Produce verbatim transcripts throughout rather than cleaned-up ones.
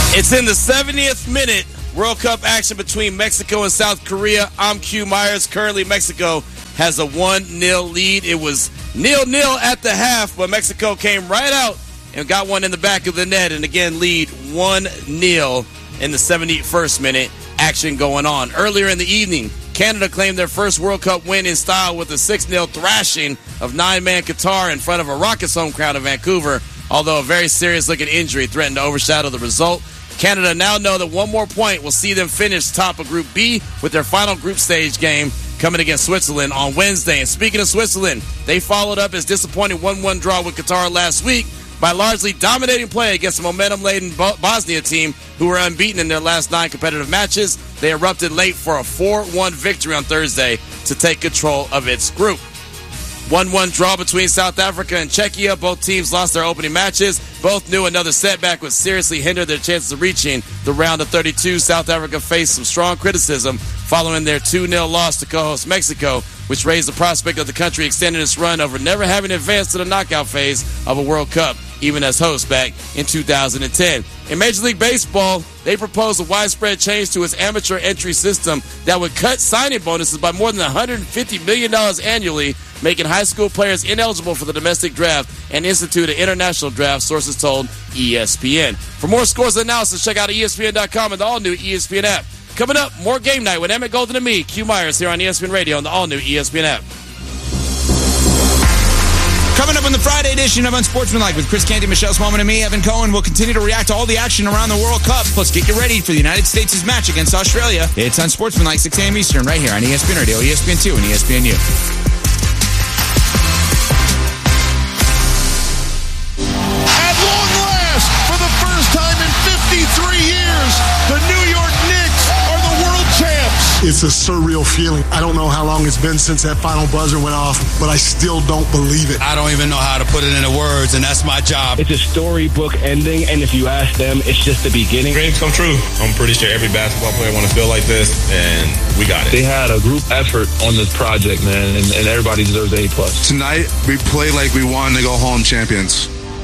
It's in the seventieth minute. World Cup action between Mexico and South Korea. I'm Q Myers. Currently, Mexico has a one nil lead. It was nil nil at the half, but Mexico came right out and got one in the back of the net, and again lead one nil in the seventy-first minute. Action going on. Earlier in the evening, Canada claimed their first World Cup win in style with a six nil thrashing of nine-man Qatar in front of a Rockets home crowd in Vancouver, although a very serious-looking injury threatened to overshadow the result. Canada now know that one more point will see them finish top of Group B with their final group stage game coming against Switzerland on Wednesday. And speaking of Switzerland, they followed up his disappointing one one draw with Qatar last week by largely dominating play against a momentum-laden Bosnia team who were unbeaten in their last nine competitive matches. They erupted late for a four one victory on Thursday to take control of its group. one one draw between South Africa and Czechia. Both teams lost their opening matches. Both knew another setback would seriously hinder their chances of reaching the round of thirty-two. South Africa faced some strong criticism following their two nil loss to co-host Mexico, which raised the prospect of the country extending its run over never having advanced to the knockout phase of a World Cup, even as host back in two thousand ten. In Major League Baseball, they proposed a widespread change to its amateur entry system that would cut signing bonuses by more than one hundred fifty million dollars annually, making high school players ineligible for the domestic draft and institute an international draft, sources told E S P N. For more scores and analysis, check out E S P N dot com and the all-new E S P N app. Coming up, more Game Night with Emmett Golden and me, Q Myers, here on E S P N Radio and the all-new E S P N app. Coming up on the Friday edition of Unsportsmanlike with Chris Canty, Michelle Smallman, and me, Evan Cohen, we'll continue to react to all the action around the World Cup. Plus, get you ready for the United States' match against Australia. It's Unsportsmanlike, six a.m. Eastern, right here on E S P N Radio, E S P N two, and E S P N U. At long last, for the first time in fifty-three years, the New York Knicks are the world champs. It's a surreal feeling. I don't know how long it's been since that final buzzer went off, but I still don't believe it. I don't even know how to put it into words, and that's my job. It's a storybook ending, and if you ask them, it's just the beginning. Dreams come true. I'm pretty sure every basketball player want to feel like this, and we got it. They had a group effort on this project, man, and, and everybody deserves A plus. Tonight, we play like we wanted to go home champions.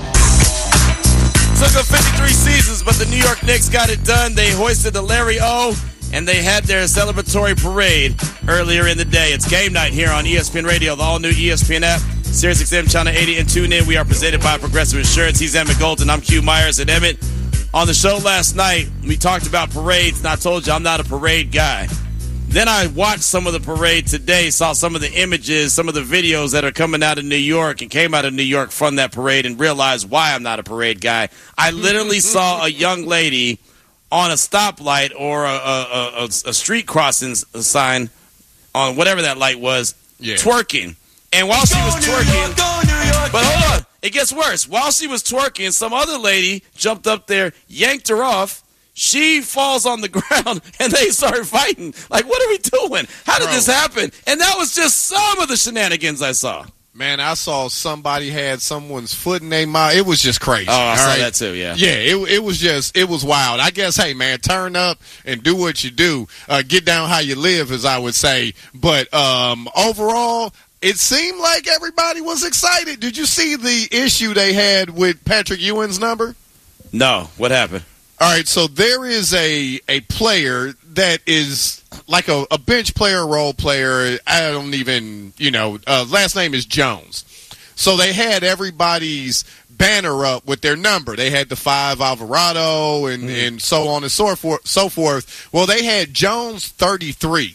Took them fifty-three seasons, but the New York Knicks got it done. They hoisted the Larry O, and they had their celebratory parade earlier in the day. It's Game Night here on E S P N Radio, the all-new E S P N app, Sirius X M Channel eighty, and tune in. We are presented by Progressive Insurance. He's Emmett Golden. I'm Q Myers. And Emmett, on the show last night, we talked about parades, and I told you I'm not a parade guy. Then I watched some of the parade today, saw some of the images, some of the videos that are coming out of New York and came out of New York from that parade, and realized why I'm not a parade guy. I literally saw a young lady on a stoplight or a, a, a, a street crossing sign on whatever that light was, yeah, twerking. And while she was twerking, but hold on, it gets worse. While she was twerking, some other lady jumped up there, yanked her off. She falls on the ground, and they started fighting. Like, what are we doing? How did Bro. this happen? And that was just some of the shenanigans I saw. Man, I saw somebody had someone's foot in their mouth. It was just crazy. Oh, I all saw right? that too, yeah. Yeah, it it was just, it was wild. I guess, hey, man, turn up and do what you do. Uh, get down how you live, as I would say. But um, overall, it seemed like everybody was excited. Did you see the issue they had with Patrick Ewing's number? No. What happened? All right, so there is a a player that is like a, a bench player, role player. I don't even, you know, uh, last name is Jones. So they had everybody's banner up with their number. They had the five Alvarado and, mm. and so on and so forth, so forth. Well, they had Jones thirty-three.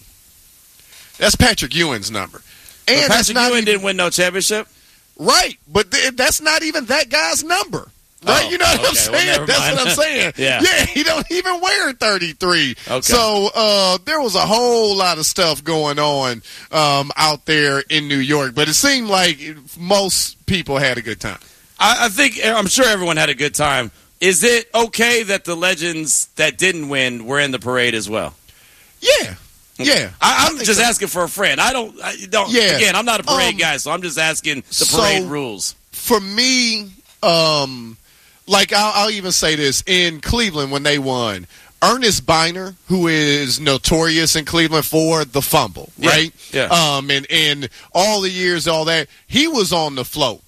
That's Patrick Ewing's number. And but Patrick Ewing even, didn't win no championship? Right, but th- that's not even that guy's number. Right, oh, you know what okay. I'm saying? Well, That's what I'm saying. yeah. yeah, he don't even wear thirty-three. Okay. So uh, there was a whole lot of stuff going on um, out there in New York, but it seemed like most people had a good time. I, I think, I'm sure everyone had a good time. Is it okay that the legends that didn't win were in the parade as well? Yeah. Yeah, I, I'm I just so. asking for a friend. I don't. I don't. Yeah. Again, I'm not a parade um, guy, so I'm just asking the parade so rules. For me, um, like I'll, I'll even say this in Cleveland when they won. Ernest Biner, who is notorious in Cleveland for the fumble, yeah. right? Yeah. Um, and and all the years, all that, he was on the floats.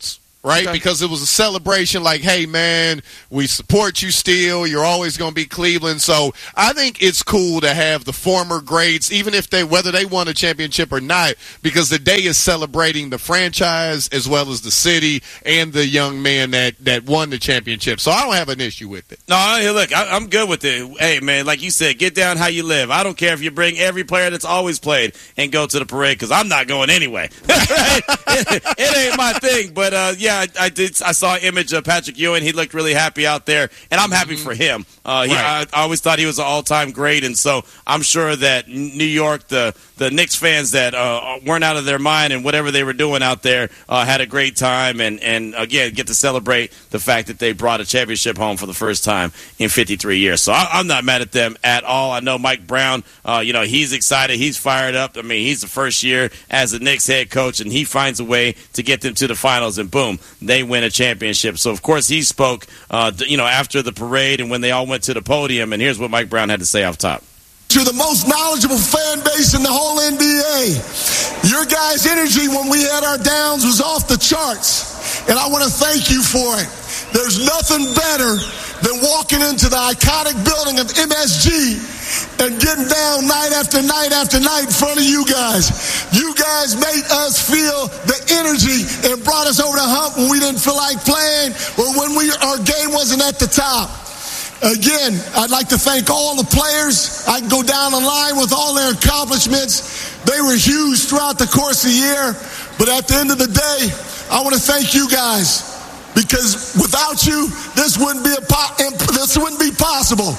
right? Okay. Because it was a celebration like, hey, man, we support you still. You're always going to be Cleveland. So I think it's cool to have the former greats, even if they, whether they won a championship or not, because the day is celebrating the franchise as well as the city and the young man that, that won the championship. So I don't have an issue with it. No, hey, look, I, I'm good with it. Hey, man, like you said, get down how you live. I don't care if you bring every player that's always played and go to the parade, because I'm not going anyway. it, it ain't my thing, but uh, yeah, I, I did. I saw an image of Patrick Ewing. He looked really happy out there, and I'm happy mm-hmm. for him. Uh, he, right. I, I always thought he was an all-time great, and so I'm sure that New York, the the Knicks fans that uh, weren't out of their mind and whatever they were doing out there, uh, had a great time, and and again get to celebrate the fact that they brought a championship home for the first time in fifty-three years. So I, I'm not mad at them at all. I know Mike Brown. Uh, you know, he's excited. He's fired up. I mean, he's the first year as the Knicks head coach, and he finds a way to get them to the finals, and boom, they win a championship. So, of course, he spoke, uh, you know, after the parade and when they all went to the podium, and here's what Mike Brown had to say off top. To the most knowledgeable fan base in the whole N B A. Your guys' energy when we had our downs was off the charts, and I want to thank you for it. There's nothing better than walking into the iconic building of M S G and getting down night after night after night in front of you guys. You guys made us feel the energy and brought us over the hump when we didn't feel like playing or when we our game wasn't at the top. Again, I'd like to thank all the players. I can go down the line with all their accomplishments. They were huge throughout the course of the year. But at the end of the day, I want to thank you guys, because without you, this wouldn't be a po- this wouldn't be possible.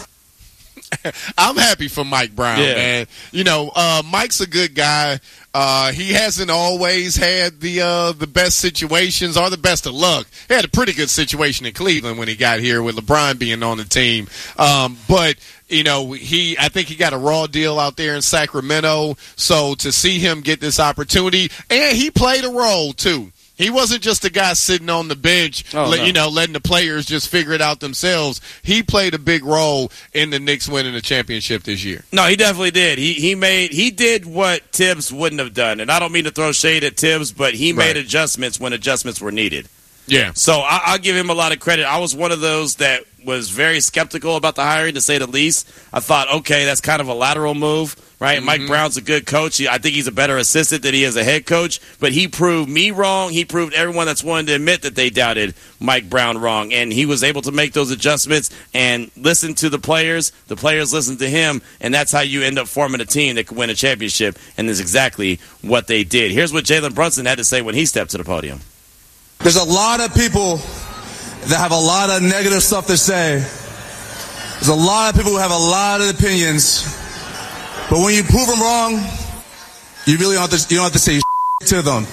I'm happy for Mike Brown, yeah. man. You know, uh, Mike's a good guy. Uh, he hasn't always had the uh, the best situations or the best of luck. He had a pretty good situation in Cleveland when he got here with LeBron being on the team. Um, but, you know, he I think he got a raw deal out there in Sacramento. So to see him get this opportunity, and he played a role, too. He wasn't just a guy sitting on the bench, oh, let, no. you know, letting the players just figure it out themselves. He played a big role in the Knicks winning the championship this year. No, he definitely did. He he made he did what Tibbs wouldn't have done, and I don't mean to throw shade at Tibbs, but he made right. adjustments when adjustments were needed. Yeah. So I, I'll give him a lot of credit. I was one of those that was very skeptical about the hiring, to say the least. I thought, okay, that's kind of a lateral move, right? Mm-hmm. Mike Brown's a good coach. I think he's a better assistant than he is a head coach, but he proved me wrong. He proved everyone that's wanted to admit that they doubted Mike Brown wrong, and he was able to make those adjustments and listen to the players. The players listened to him, and that's how you end up forming a team that can win a championship, and that's exactly what they did. Here's what Jalen Brunson had to say when he stepped to the podium. There's a lot of people that have a lot of negative stuff to say. There's a lot of people who have a lot of opinions. But when you prove them wrong, you really don't have to, you don't have to say shit to them.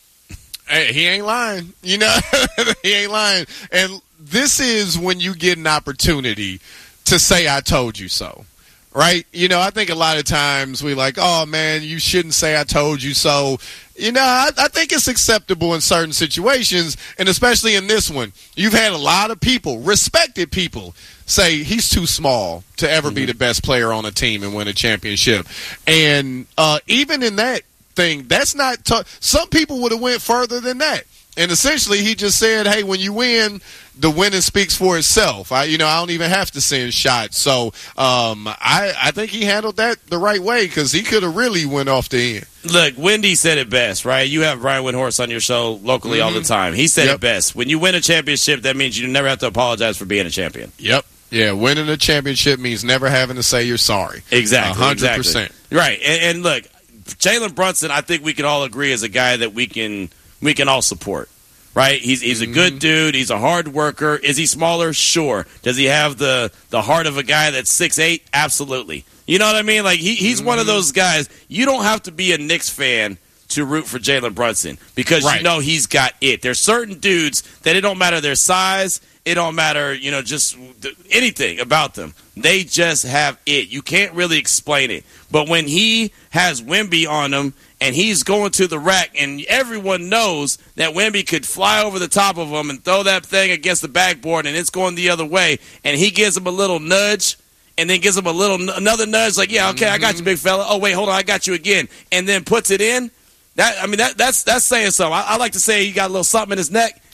Hey, he ain't lying. You know, he ain't lying. And this is when you get an opportunity to say, I told you so. Right? You know, I think a lot of times we like, oh, man, you shouldn't say I told you so. You know, I, I think it's acceptable in certain situations, and especially in this one. You've had a lot of people, respected people, say he's too small to ever mm-hmm. be the best player on a team and win a championship. And uh, even in that thing, that's not t- – some people would have went further than that. And essentially he just said, hey, when you win, the winning speaks for itself. I, you know, I don't even have to send shots. So um, I, I think he handled that the right way, because he could have really went off the end. Look, Wendy said it best, right? You have Brian Windhorst on your show locally mm-hmm. all the time. He said yep. it best. When you win a championship, that means you never have to apologize for being a champion. Yep. Yeah, winning a championship means never having to say you're sorry. Exactly. one hundred percent. Exactly. Right. And, and look, Jalen Brunson, I think we can all agree, is a guy that we can we can all support. Right? He's he's a good dude. He's a hard worker. Is he smaller? Sure. Does he have the, the heart of a guy that's six eight? Absolutely. You know what I mean? Like he, he's mm-hmm. one of those guys. You don't have to be a Knicks fan to root for Jalen Brunson, because right. you know he's got it. There's certain dudes that it don't matter their size. It don't matter, you know, just anything about them. They just have it. You can't really explain it. But when he has Wemby on him and he's going to the rack, and everyone knows that Wemby could fly over the top of him and throw that thing against the backboard and it's going the other way, and he gives him a little nudge and then gives him a little another nudge like, yeah, okay, mm-hmm. I got you, big fella. Oh, wait, hold on, I got you again. And then puts it in. That I mean, that that's that's saying something. I, I like to say he got a little something in his neck.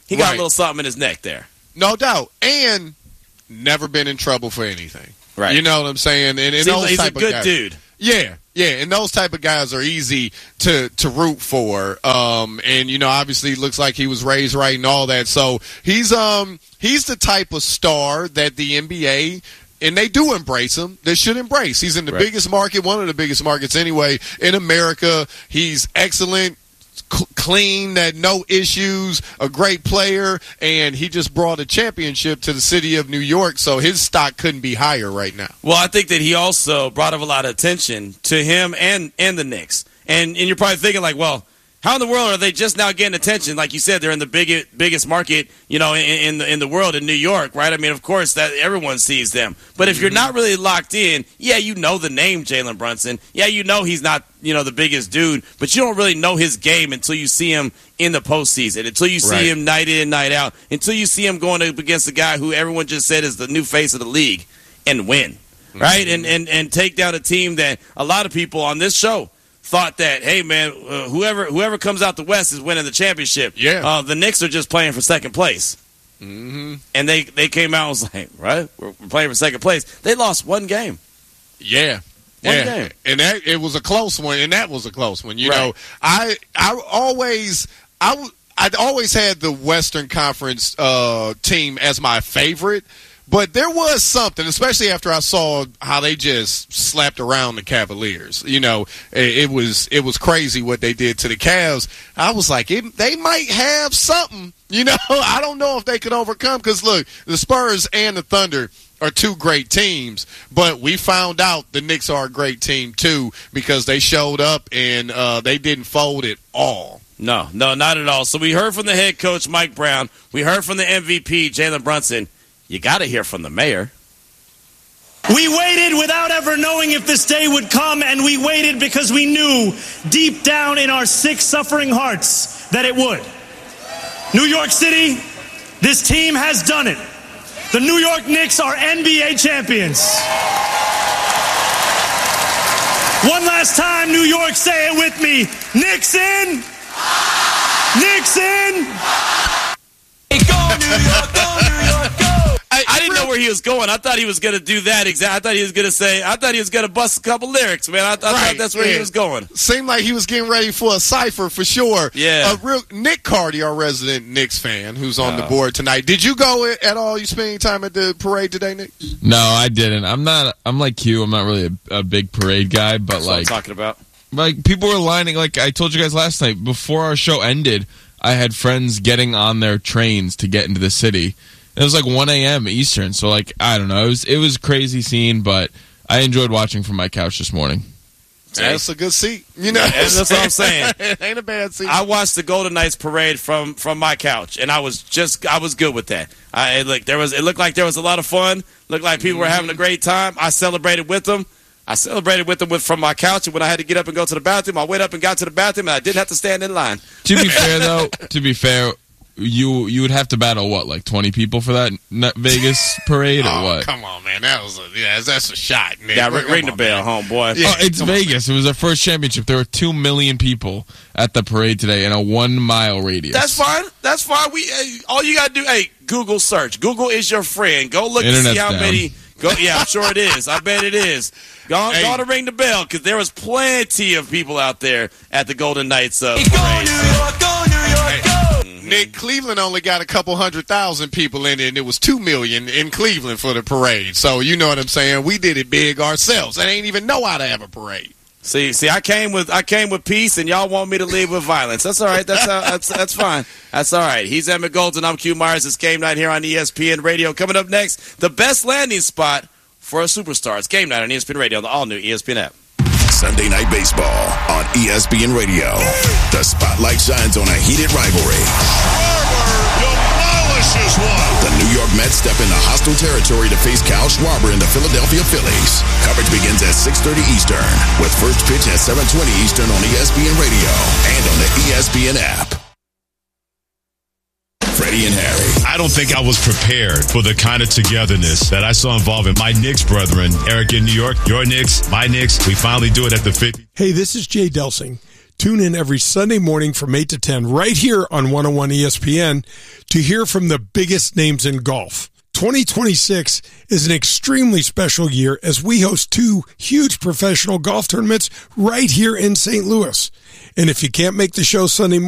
he got Right. a little something in his neck there. No doubt. And never been in trouble for anything. Right. You know what I'm saying? And, and Seems those like he's type a of good guys, dude. Yeah, yeah, and those type of guys are easy to to root for. Um, and you know, obviously, it looks like he was raised right and all that. So he's um he's the type of star that the N B A. And they do embrace him. They should embrace. He's in the Right. biggest market, one of the biggest markets anyway, in America. He's excellent, cl- clean, that no issues, a great player, and he just brought a championship to the city of New York, so his stock couldn't be higher right now. Well, I think that he also brought up a lot of attention to him and, and the Knicks. And and you're probably thinking, like, well, how in the world are they just now getting attention? Like you said, they're in the biggest biggest market, you know, in, in the in the world, in New York, right? I mean, of course, that everyone sees them. But if you're not really locked in, yeah, you know the name Jalen Brunson. Yeah, you know he's not, you know, the biggest dude, but you don't really know his game until you see him in the postseason, until you see Right. him night in, night out, until you see him going up against a guy who everyone just said is the new face of the league and win, right? And and and take down a team that a lot of people on this show thought that, hey, man, uh, whoever whoever comes out the West is winning the championship. Yeah. Uh, the Knicks are just playing for second place. Mm-hmm. And they, they came out and was like, right, we're, we're playing for second place. They lost one game. Yeah. One yeah. game. And that it was a close one, and that was a close one. You Right. know, I I always I w- I'd always had the Western Conference uh, team as my favorite. But there was something, especially after I saw how they just slapped around the Cavaliers. You know, it, it was it was crazy what they did to the Cavs. I was like, it, they might have something. You know, I don't know if they could overcome. Because, look, the Spurs and the Thunder are two great teams. But we found out the Knicks are a great team, too, because they showed up and uh, they didn't fold at all. No, no, not at all. So we heard from the head coach, Mike Brown. We heard from the M V P, Jalen Brunson. You got to hear from the mayor. We waited without ever knowing if this day would come, and we waited because we knew deep down in our sick, suffering hearts that it would. New York City, this team has done it. The New York Knicks are N B A champions. One last time, New York, say it with me. Knicks in. Knicks in. Hey, go New York, go New York, go. I, I didn't know where he was going. I thought he was going to do that exactly. I thought he was going to say, I thought he was going to bust a couple lyrics, man. I, I Right, thought that's where yeah. he was going. Seemed like he was getting ready for a cipher for sure. Yeah. Uh, real, Nick Cardi, our resident Knicks fan, who's on Oh. the board tonight. Did you go at all? You spending time at the parade today, Nick? No, I didn't. I'm not. I'm like you. I'm not really a, a big parade guy, but That's what I'm like, talking about. like people were lining. Like I told you guys last night before our show ended, I had friends getting on their trains to get into the city. It was like one a.m. Eastern, so like I don't know. It was it was a crazy scene, but I enjoyed watching from my couch this morning. That's a good seat. You know, That's what I'm saying. It ain't a bad seat. I watched the Golden Knights parade from, from my couch, and I was just I was good with that. I look there was it looked like there was a lot of fun. Looked like people were having a great time. I celebrated with them. I celebrated with them with, from my couch, and when I had to get up and go to the bathroom, I went up and got to the bathroom, and I didn't have to stand in line. To be fair, though, to be fair, you you would have to battle what, like twenty people for that N- Vegas parade, or oh, what? come on, man. That was a, yeah, that's a shot, Nick. Yeah, Come ring the on, bell, man. homeboy. Yeah. Oh, it's come on. Vegas. It was their first championship. There were two million people at the parade today in a one mile radius. That's fine. That's fine. We hey, all you gotta do. Hey, Google search. Google is your friend. Go look to see Internet's how down. many. Go. Yeah, I'm sure it is. I bet it is. Go, on, Hey. go on to ring the bell because there was plenty of people out there at the Golden Knights uh, parade. Nick, Cleveland only got a couple hundred thousand people in it, and it was two million in Cleveland for the parade. So you know what I'm saying? We did it big ourselves. I ain't even know how to have a parade. See, see, I came with I came with peace, and y'all want me to leave with violence. That's all right. That's uh, that's that's fine. That's all right. He's Emmett Golden. I'm Q Myers. It's Game Night here on E S P N Radio. Coming up next, the best landing spot for a superstar. It's Game Night on E S P N Radio, the all new E S P N app. Sunday Night Baseball on E S P N Radio. The spotlight shines on a heated rivalry. Demolishes one. The New York Mets step into hostile territory to face Kyle Schwarber and the Philadelphia Phillies. Coverage begins at six thirty Eastern with first pitch at seven twenty Eastern on E S P N Radio and on the E S P N app. Freddie and Harry. I don't think I was prepared for the kind of togetherness that I saw involving my Knicks brethren. Eric in New York, your Knicks, my Knicks. We finally do it at the fifty. Hey, this is Jay Delsing. Tune in every Sunday morning from eight to ten right here on one oh one E S P N to hear from the biggest names in golf. twenty twenty-six is an extremely special year as we host two huge professional golf tournaments right here in Saint Louis. And if you can't make the show Sunday morning,